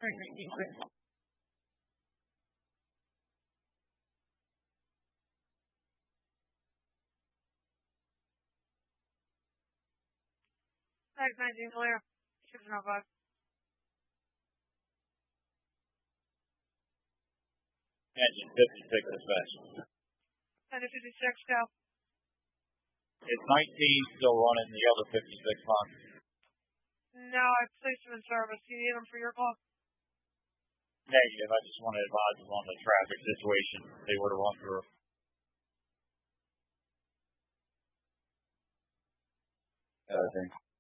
Thanks, 19 clear. 605. Engine 56 dispatch. 1056, go. It's 19 still running the other 56 on. No, I placed them in service. Do you need them for your call? Negative. I just want to advise them on the traffic situation they were to run through. Okay.